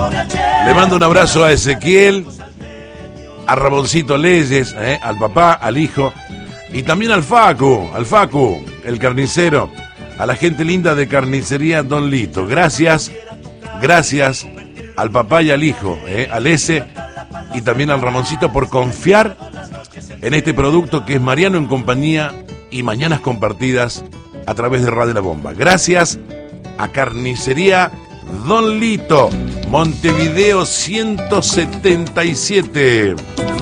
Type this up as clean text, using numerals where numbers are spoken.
Le mando un abrazo a Ezequiel, a Ramoncito Leyes, al papá, al hijo, y también al Facu, el carnicero, a la gente linda de Carnicería Don Lito. Gracias al papá y al hijo, al ese y también al Ramoncito por confiar en este producto que es Mariano en Compañía y Mañanas Compartidas a través de Radio La Bomba. Gracias a Carnicería Don Lito, Montevideo 177.